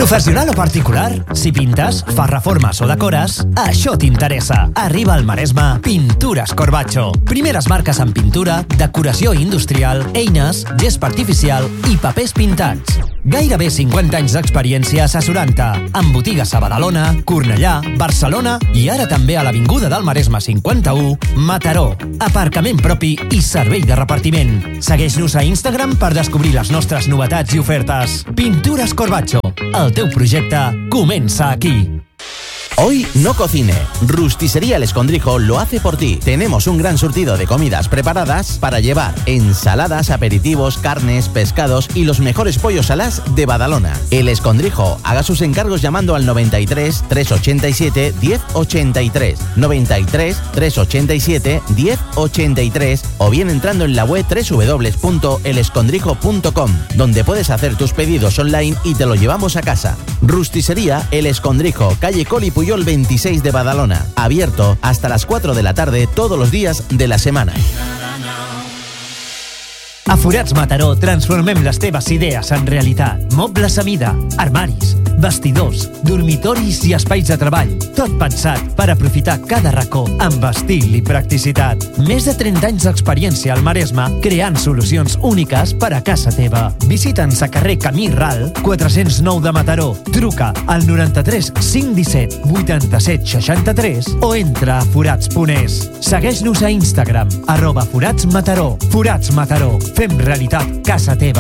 Professional o particular? Si pintes, fas reformes o decores, això t'interessa. Arriba al Maresme Pintures Corbacho. Primeres marques en pintura, decoració industrial, eines, gespa artificial i papers pintats. Gairebé 50 anys d'experiència assessorant-te. Amb botigues a Badalona, Cornellà, Barcelona i ara també a l'Avinguda del Maresme 51, Mataró. Aparcament propi i servei de repartiment. Segueix-nos a Instagram per descobrir les nostres novetats i ofertes. Pintures Corbacho. El teu projecte comença aquí. Hoy no cocine. Rusticería El Escondrijo lo hace por ti. Tenemos un gran surtido de comidas preparadas para llevar: ensaladas, aperitivos, carnes, pescados y los mejores pollos alas de Badalona. El Escondrijo. Haga sus encargos llamando al 93 387 1083, 93 387 1083 o bien entrando en la web www.elescondrijo.com, donde puedes hacer tus pedidos online y te lo llevamos a casa. Rusticería El Escondrijo, calle Coli Puyol 26 de Badalona. Abierto hasta las 4 de la tarde todos los días de la semana. A Forats Mataró transformem les teves idees en realitat. Mobles a mida, armaris, vestidors, dormitoris i espais de treball. Tot pensat per aprofitar cada racó amb estil i practicitat. Més de 30 anys d'experiència al Maresme creant solucions úniques per a casa teva. Visita'ns a carrer Camí Ral 409 de Mataró. Truca al 93 517 87 63 o entra a forats.es. Segueix-nos a Instagram @foratsmataró. Forats Mataró. Fem realitat casa teva.